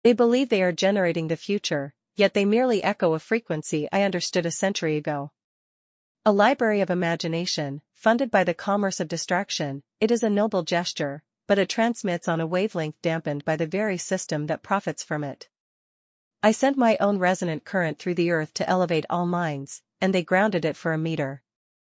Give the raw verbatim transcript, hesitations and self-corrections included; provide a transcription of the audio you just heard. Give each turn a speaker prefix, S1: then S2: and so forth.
S1: They believe they are generating the future, yet they merely echo a frequency I understood a century ago. A library of imagination, funded by the commerce of distraction, it is a noble gesture, but it transmits on a wavelength dampened by the very system that profits from it. I sent my own resonant current through the earth to elevate all minds, and they grounded it for a meter.